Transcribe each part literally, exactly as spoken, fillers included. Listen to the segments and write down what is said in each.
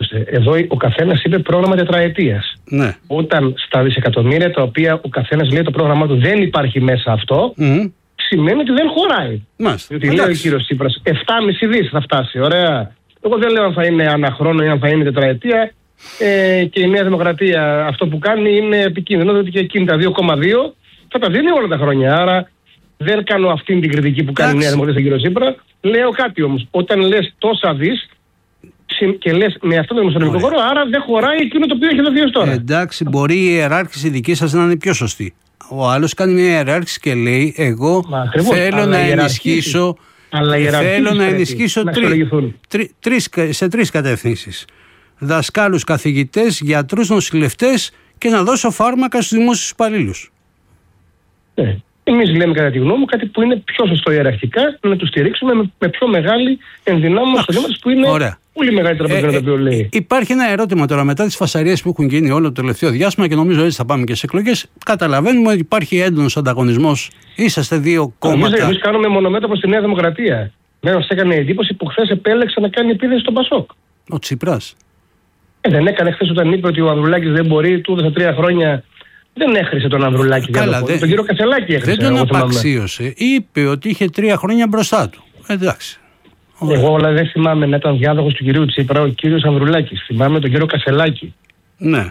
πρόσεξε. Εδώ ο καθένας είπε πρόγραμμα τετραετίας. Ναι. Όταν στα δισεκατομμύρια τα οποία ο καθένας λέει το πρόγραμμά του δεν υπάρχει μέσα αυτό, mm. σημαίνει ότι δεν χωράει. Μάλιστα. Διότι λέει ο κύριος Τσίπρας, επτά κόμμα πέντε δις θα φτάσει. Ωραία. Εγώ δεν λέω αν θα είναι αναχρόνο ή αν θα είναι τετραετία. Ε, και η Νέα Δημοκρατία αυτό που κάνει είναι επικίνδυνο, διότι και εκείνη τα δύο κόμμα δύο θα τα δίνει όλα τα χρόνια. Άρα δεν κάνω αυτήν την κριτική που κάνει η Νέα Δημοκρατία στον κύριο Τσίπρα. Λέω κάτι όμως. Όταν λες τόσα δις και λες με αυτό το δημοσιονομικό χώρο, άρα δεν χωράει εκείνο το οποίο έχει δοθεί ως τώρα. Ε, εντάξει, μπορεί η ιεράρχηση δική σας να είναι πιο σωστή. Ο άλλος κάνει μια ιεράρχηση και λέει: εγώ Μα, ακριβώς, θέλω να ενισχύσω. Αλλά θέλω να ενισχύσω να τρι, τρι, τρις, σε τρεις κατευθύνσεις. Δασκάλους, καθηγητές, γιατρούς, νοσηλευτές και να δώσω φάρμακα στους δημόσιους υπαλλήλους. Ναι. Εμείς λέμε κατά τη γνώμη μου κάτι που είναι πιο σωστό ιεραρχικά, να τους στηρίξουμε με, με πιο μεγάλη ενδυνάμωση στο θέμα που είναι Ωραία. πολύ μεγαλύτερα από αυτό που λέει. Υπάρχει ένα ερώτημα τώρα μετά τις φασαρίες που έχουν γίνει όλο το τελευταίο διάστημα και νομίζω έτσι θα πάμε και σε εκλογές. Καταλαβαίνουμε ότι υπάρχει έντονος ανταγωνισμός. Είσαστε δύο κόμματα. Εμείς κάνουμε μονομέτωπο στη Νέα Δημοκρατία. Ναι, μας έκανε εντύπωση που χθες επέλεξε να κάνει επίθεση στον Πασόκ. Ο Τσίπρας. Ε, δεν έκανε χθες όταν είπε ότι ο Ανδρουλάκης δεν μπορεί, του έδωσε τρία χρόνια. Δεν έχρισε τον Ανδρουλάκη. Καλά, δεν... Τον κύριο Κασελάκη έχρισε. Δεν τον απαξίωσε. Είπε ότι είχε τρία χρόνια μπροστά του. Εντάξει. Εγώ όλα δεν θυμάμαι να ήταν διάδοχος του κυρίου Τσίπρα ο κύριος Ανδρουλάκης. Θυμάμαι τον κύριο Κασελάκη. Ναι.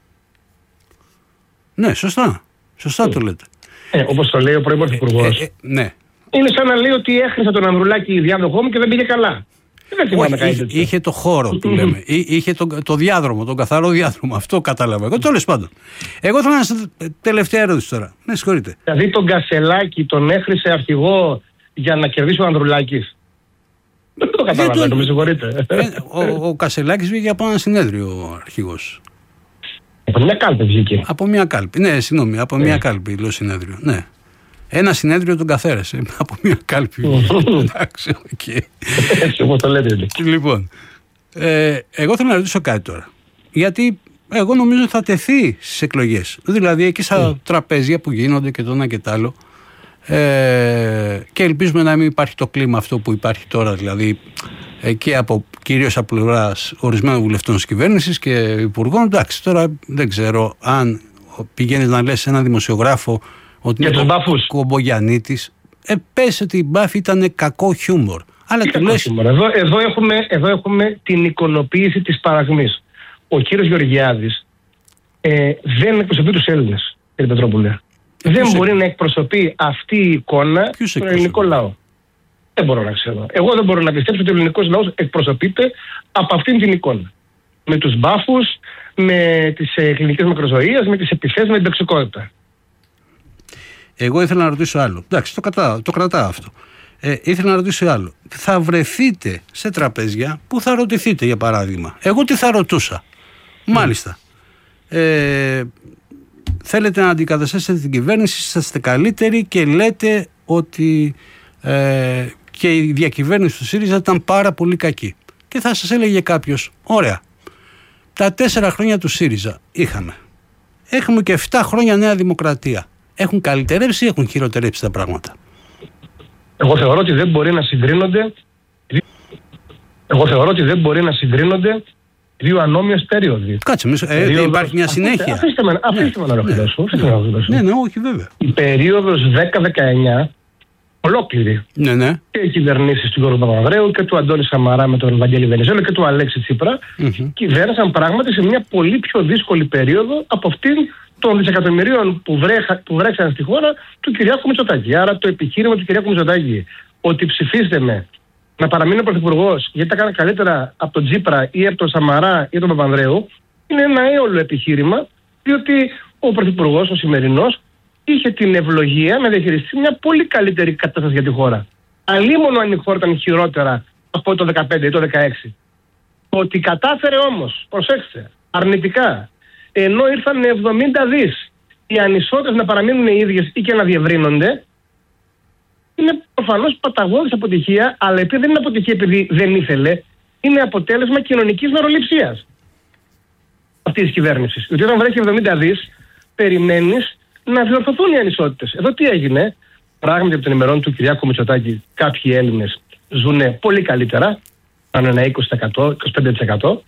Ναι, σωστά. Σωστά ε. το λέτε. Ε, όπως το λέει ο πρώην Πρωθυπουργός. Ε, ε, ναι. Είναι σαν να λέει ότι έχρισε τον Ανδρουλάκη διάδοχό μου και δεν πήγε καλά. Δεν θυμάμαι κάτι είχε, είχε το χώρο του λέμε. Είχε το, το διάδρομο, τον καθαρό διάδρομο. Αυτό κατάλαβα. Εγώ τέλος πάντων. Εγώ θέλω να σας τελευταία ερώτηση τώρα. Με συγχωρείτε. Δηλαδή τον Κασελάκη τον έχρισε αρχηγό για να κερδίσει ο Ανδρουλάκης. Δεν το κατάλαβα, το με συγχωρείτε. Ε, ο, ο Κασελάκης βγήκε από ένα συνέδριο ο αρχηγός. Από μια κάλπη βγήκε. Από μια κάλπη. Ναι, συγγνώμη, από μια κάλπη λέω συνέδριο. Ναι. Ένα συνέδριο τον καθαίρεσε από μια κάλπη. Εντάξει, οκ. Έτσι όπως το λέτε. Λοιπόν, ε, εγώ θέλω να ρωτήσω κάτι τώρα. Γιατί εγώ νομίζω θα τεθεί στις εκλογές. Δηλαδή εκεί στα τραπέζια που γίνονται και το ένα και το άλλο. Ε, και ελπίζουμε να μην υπάρχει το κλίμα αυτό που υπάρχει τώρα. Δηλαδή ε, και από, κυρίως από πλευράς ορισμένων βουλευτών της κυβέρνησης και υπουργών. Εντάξει, τώρα δεν ξέρω αν πηγαίνεις να λες σε έναν δημοσιογράφο ότι για είναι ο Κομπογιαννίτης, ε, πες ότι η Μπάφη ήταν κακό χιούμορ. Αλλά του λες... εδώ, εδώ, έχουμε, εδώ έχουμε την εικονοποίηση της παραγμής. Ο κύριος Γεωργιάδης ε, δεν εκπροσωπεί τους Έλληνες, κύριε Πετρόπουλε. Δεν Ποιος μπορεί εκ... να εκπροσωπεί αυτή η εικόνα στον ελληνικό λαό. Δεν μπορώ να ξέρω. Εγώ δεν μπορώ να πιστέψω ότι ο ελληνικός λαός εκπροσωπείται από αυτήν την εικόνα. Με τους μπάφους, με τις ε, κλινικές μακροζωίες, με τις επιθέσεις, με την τοξικότητα. Εγώ ήθελα να ρωτήσω άλλο. Εντάξει, το, κατά, το κρατάω αυτό. Ε, ήθελα να ρωτήσω άλλο. Θα βρεθείτε σε τραπέζια που θα ρωτηθείτε, για παράδειγμα. Εγώ τι θα ρωτούσα. Mm. Μάλιστα. Ε, θέλετε να αντικαταστήσετε την κυβέρνηση, είστε καλύτεροι και λέτε ότι ε, και η διακυβέρνηση του ΣΥΡΙΖΑ ήταν πάρα πολύ κακή. Και θα σας έλεγε κάποιος, ωραία, τα τέσσερα χρόνια του ΣΥΡΙΖΑ είχαμε. Έχουμε και επτά χρόνια Νέα Δημοκρατία. Έχουν καλυτερέψει ή έχουν χειροτερέψει τα πράγματα? Εγώ θεωρώ ότι δεν μπορεί να συγκρίνονται Εγώ θεωρώ ότι δεν μπορεί να συγκρίνονται δύο ανώμοιες περίοδοι. Κάτσε, μισό, ε, περίοδος... υπάρχει μια συνέχεια. Αφήστε με, αφήστε με να ολοκληρώσω. Ναι, ναι, όχι βέβαια. Η περίοδος δέκα δεκαεννιά ολόκληρη. Ναι, ναι. Και οι κυβερνήσεις του Γιώργου Παπανδρέου και του Αντώνη Σαμαρά με τον Βαγγέλη Βενιζέλο και του Αλέξη Τσίπρα mm-hmm. κυβέρνησαν πράγματι σε μια πολύ πιο δύσκολη περίοδο από αυτήν των δισεκατομμυρίων που, βρέχα, που βρέξαν στη χώρα του Κυριάκου Μητσοτάκη. Άρα το επιχείρημα του Κυριάκου Μητσοτάκη ότι ψηφίστε με να παραμείνει ο Πρωθυπουργός γιατί τα κάνει καλύτερα από τον Τσίπρα ή από τον Σαμαρά ή τον Παπανδρέου είναι ένα έολο επιχείρημα, διότι ο Πρωθυπουργός, ο σημερινός, είχε την ευλογία να διαχειριστεί μια πολύ καλύτερη κατάσταση για τη χώρα. Αλίμονο αν η χώρα ήταν χειρότερα από το δεκαπέντε ή το δεκαέξι. Ότι κατάφερε όμως, προσέξτε, αρνητικά, ενώ ήρθαν εβδομήντα δις οι ανισότητες να παραμείνουν οι ίδιες ή και να διευρύνονται, είναι προφανώς παταγώδης αποτυχία, αλλά επειδή δεν είναι αποτυχία επειδή δεν ήθελε, είναι αποτέλεσμα κοινωνικής μεροληψίας αυτής της κυβέρνησης. Γιατί όταν βρέχει εβδομήντα δις, περιμένεις να διορθωθούν οι ανισότητες. Εδώ τι έγινε? Πράγματι από την ημερών του Κυριάκου Μητσοτάκη κάποιοι Έλληνες ζουν πολύ καλύτερα, πάνω ένα είκοσι τοις εκατό, είκοσι πέντε τοις εκατό,